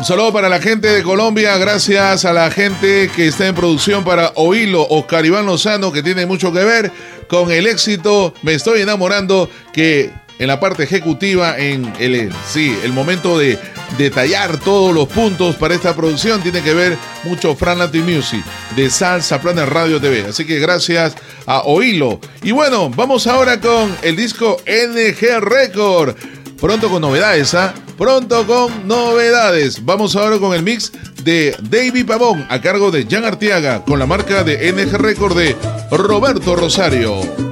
Un saludo para la gente de Colombia, gracias a la gente que está en producción para Oílo, Oscar Iván Lozano, que tiene mucho que ver con el éxito Me Estoy Enamorando, que en la parte ejecutiva, en el momento de detallar todos los puntos para esta producción, tiene que ver mucho Fran Latin Music, de Salsa Planet Radio TV. Así que gracias a Oílo. Y bueno, vamos ahora con el disco NG Record. Pronto con novedades, ¿ah? Pronto con novedades. Vamos ahora con el mix de David Pavón a cargo de Jan Arteaga con la marca de NG Record de Roberto Rosario.